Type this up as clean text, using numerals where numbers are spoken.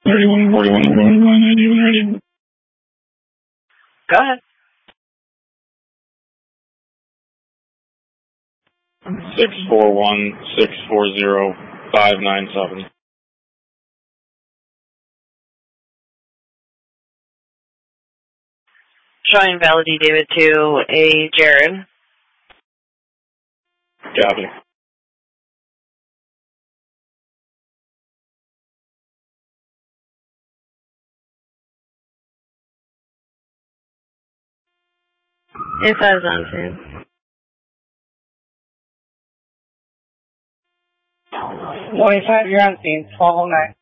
31, 41, 41, 90, ready. Go ahead. 641-640-597. Showing validity David to a Jared. Copy. Inside's on scene. 185, you're on scene, 1209.